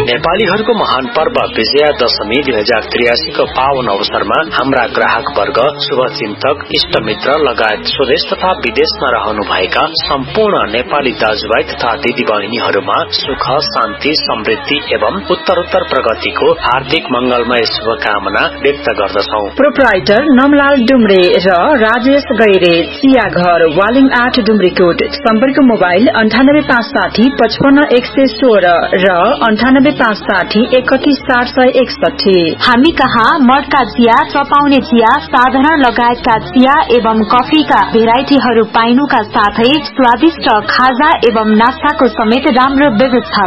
नेपालीहरूको महान पर्व विजया दशमी 2083 को पावन अवसरमा हाम्रा ग्राहक वर्ग, शुभचिन्तक, इष्टमित्र लगायत स्वदेश तथा विदेशमा रहनुभएका सम्पूर्ण नेपाली दाजुभाइ तथा दिदीबहिनीहरूमा सुख, शान्ति, समृद्धि एवं उत्तरोत्तर प्रगतिको हार्दिक मंगलमय शुभकामना व्यक्त गर्दछौ। प्रोप्राइटर नमलाल डुम्रे र राजेश गैरे, चिया घर, वालिङ 8 डुम्रीकोट। सम्पर्क मोबाइल 9856 55116 र 9856 31761। हामी कहाँ मडका चिया, चपाउने चिया, साधारण लगायतका चिया एवं कफीका भेराइटीहरू पाइनुका साथै स्वादिष्ट खाजा एवं नास्ताको समेत राम्रो व्यवस्था